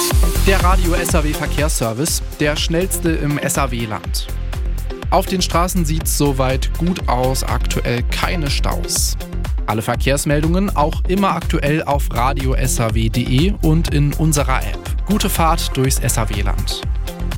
Der Radio SAW Verkehrsservice, der schnellste im SAW-Land. Auf den Straßen sieht's soweit gut aus, aktuell keine Staus. Alle Verkehrsmeldungen auch immer aktuell auf radiosaw.de und in unserer App. Gute Fahrt durchs SAW-Land.